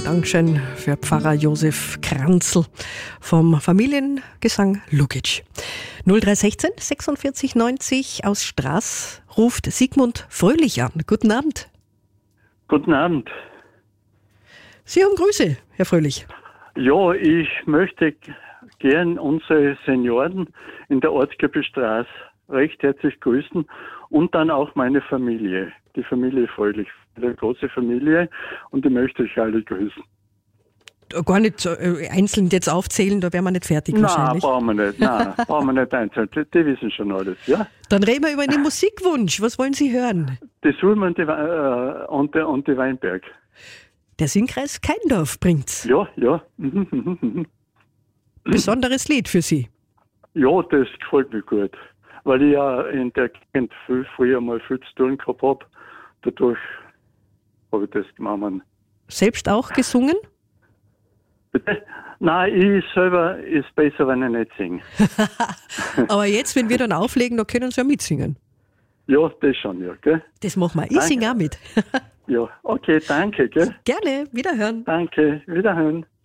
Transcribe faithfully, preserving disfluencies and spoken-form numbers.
Dankeschön für Pfarrer Josef Kranzl vom Familiengesang Lugic. null drei eins sechs sechsundvierzig neunzig aus Straß ruft Sigmund Fröhlich an. Guten Abend. Guten Abend. Sie haben Grüße, Herr Fröhlich. Ja, ich möchte gern unsere Senioren in der Ortskirchenstraße recht herzlich grüßen und dann auch meine Familie, die Familie Fröhlich, eine große Familie, und die möchte ich alle grüßen. Gar nicht äh, einzeln jetzt aufzählen, da wären wir nicht fertig Nein, wahrscheinlich. brauchen wir nicht, nein, brauchen wir nicht einzeln, die, die wissen schon alles, ja? Dann reden wir über den Musikwunsch. Was wollen Sie hören? Die Sulm und die, äh, und, die, und die Weinberg. Der Singkreis Keindorf bringt's. Ja, ja. Mhm, mhm, mhm. Besonderes Lied für Sie. Ja, das gefällt mir gut, weil ich ja in der Gegend viel, früher mal viel zu tun gehabt habe. Dadurch habe ich das gemacht. Selbst auch gesungen? Bitte? Nein, ich selber ist besser, wenn ich nicht singe. Aber jetzt, wenn wir dann auflegen, da können Sie ja mitsingen. Ja, das schon, ja, gell? Das machen wir. Ich singe auch mit. Ja, okay, danke, gell? Gerne, wiederhören. Danke, wiederhören.